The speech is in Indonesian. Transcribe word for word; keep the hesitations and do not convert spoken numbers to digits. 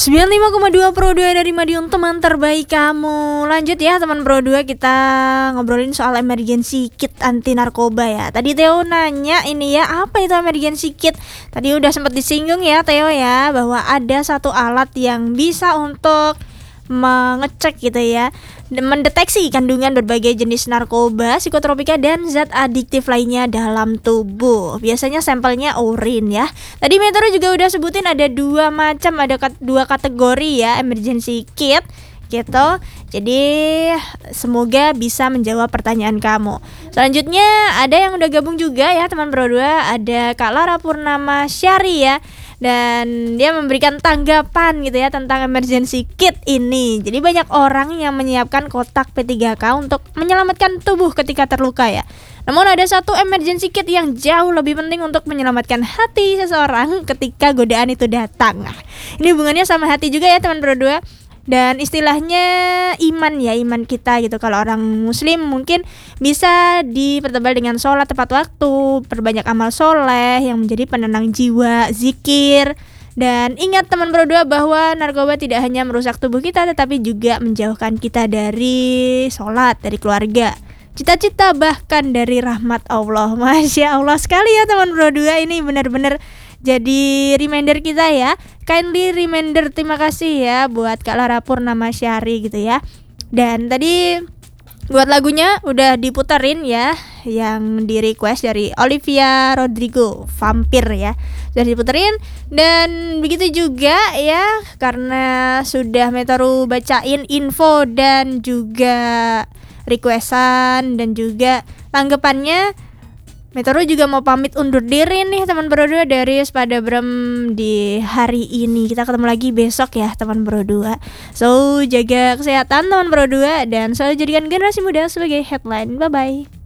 sembilan puluh lima koma dua Pro dua dari Madiun, teman terbaik kamu. Lanjut ya teman Pro dua, kita ngobrolin soal emergency kit anti narkoba ya. Tadi Theo nanya ini ya, apa itu emergency kit? Tadi udah sempat disinggung ya Theo ya, bahwa ada satu alat yang bisa untuk mengecek gitu ya, mendeteksi kandungan berbagai jenis narkoba, psikotropika dan zat adiktif lainnya dalam tubuh. Biasanya sampelnya urin ya. Tadi Metro juga udah sebutin ada dua macam, ada kat- dua kategori ya emergency kit gitu. Jadi semoga bisa menjawab pertanyaan kamu. Selanjutnya ada yang udah gabung juga ya teman Pro dua, ada Kak Lara Purnama Syari ya. Dan dia memberikan tanggapan gitu ya tentang emergency kit ini. Jadi banyak orang yang menyiapkan kotak P tiga K untuk menyelamatkan tubuh ketika terluka ya. Namun ada satu emergency kit yang jauh lebih penting untuk menyelamatkan hati seseorang ketika godaan itu datang. Nah, ini hubungannya sama hati juga ya teman Pro dua. Dan istilahnya iman ya, iman kita gitu. Kalau orang muslim mungkin bisa dipertebal dengan sholat tepat waktu, perbanyak amal soleh yang menjadi penenang jiwa, zikir. Dan ingat teman Pro dua bahwa narkoba tidak hanya merusak tubuh kita, tetapi juga menjauhkan kita dari sholat, dari keluarga, cita-cita, bahkan dari rahmat Allah. Masya Allah sekali ya teman Pro dua, ini benar-benar jadi reminder kita ya. Kindly reminder, terima kasih ya buat Kak Lara Purnama Syari gitu ya. Dan tadi buat lagunya udah diputerin ya, yang di request dari Olivia Rodrigo, Vampir ya, sudah diputerin. Dan begitu juga ya, karena sudah Metoru bacain info dan juga requestan dan juga tanggapannya, Metro juga mau pamit undur diri nih teman Pro dua dari Spada Brem di hari ini. Kita ketemu lagi besok ya teman Pro dua. So jaga kesehatan teman Pro dua dan selalu jadikan generasi muda sebagai headline. Bye bye.